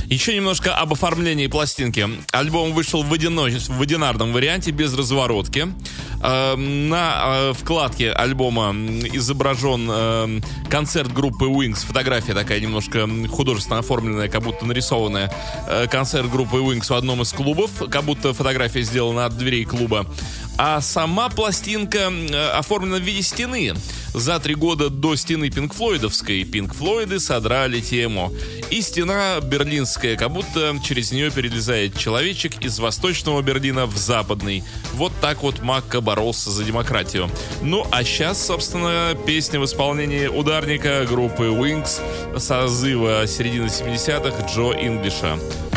Еще немножко об оформлении пластинки. Альбом вышел в одинарном варианте, без разворотки. На вкладке альбома изображен концерт группы Wings. Фотография такая немножко художественно оформленная, как будто нарисованная. Концерт группы Wings в одном из клубов, как будто фотография сделана от дверей клуба. А сама пластинка оформлена в виде стены. За 3 года до стены пинк-флойдовской Пинк-Флойды содрали тему. И стена берлинская, как будто через нее перелезает человечек из восточного Берлина в западный. Вот так вот Макка боролся за демократию. Ну, а сейчас, собственно, песня в исполнении ударника группы Wings созыва середины 70-х Джо Инглиша.